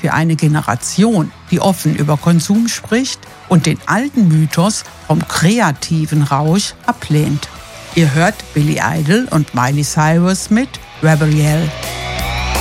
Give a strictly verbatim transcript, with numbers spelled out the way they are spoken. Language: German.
für eine Generation, die offen über Konsum spricht und den alten Mythos vom kreativen Rausch ablehnt. Ihr hört Billy Idol und Miley Cyrus mit Rebel Yell.